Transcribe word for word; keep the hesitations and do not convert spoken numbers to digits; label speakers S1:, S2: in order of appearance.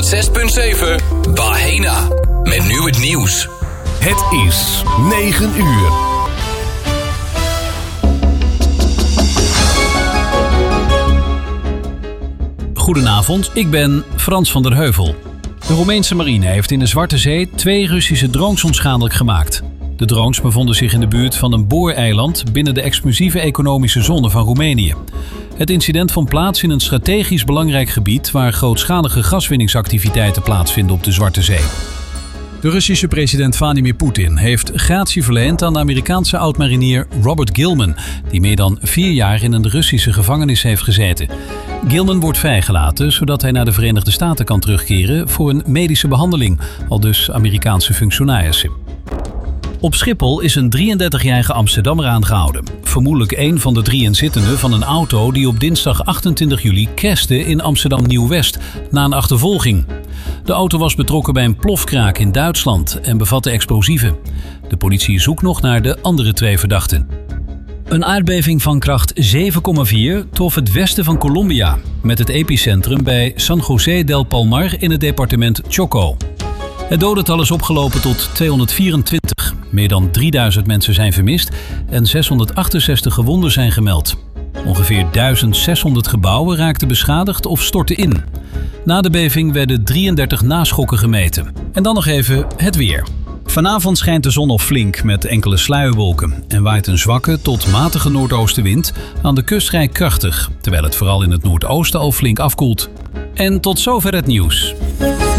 S1: honderd zes punt zeven Bahena. Met nu het nieuws.
S2: Het is negen uur.
S3: Goedenavond, ik ben Frans van der Heuvel. De Roemeense marine heeft in de Zwarte Zee twee Russische drones onschadelijk gemaakt. De drones bevonden zich in de buurt van een booreiland binnen de exclusieve economische zone van Roemenië. Het incident vond plaats in een strategisch belangrijk gebied waar grootschalige gaswinningsactiviteiten plaatsvinden op de Zwarte Zee. De Russische president Vladimir Poetin heeft gratie verleend aan de Amerikaanse oud-marinier Robert Gilman, die meer dan vier jaar in een Russische gevangenis heeft gezeten. Gilman wordt vrijgelaten zodat hij naar de Verenigde Staten kan terugkeren voor een medische behandeling, aldus Amerikaanse functionarissen. Op Schiphol is een drieëndertigjarige Amsterdammer aangehouden. Vermoedelijk een van de drie inzittenden van een auto die op dinsdag achtentwintig juli crashte in Amsterdam Nieuw-West na een achtervolging. De auto was betrokken bij een plofkraak in Duitsland en bevatte explosieven. De politie zoekt nog naar de andere twee verdachten. Een aardbeving van kracht zeven komma vier trof het westen van Colombia, met het epicentrum bij San José del Palmar in het departement Chocó. Het dodental is opgelopen tot tweehonderdvierentwintig. Meer dan drieduizend mensen zijn vermist en zeshonderdachtenzestig gewonden zijn gemeld. Ongeveer duizend zeshonderd gebouwen raakten beschadigd of stortten in. Na de beving werden drieëndertig naschokken gemeten. En dan nog even het weer. Vanavond schijnt de zon nog flink met enkele sluierwolken en waait een zwakke tot matige noordoostenwind, aan de kust vrij krachtig, terwijl het vooral in het noordoosten al flink afkoelt. En tot zover het nieuws.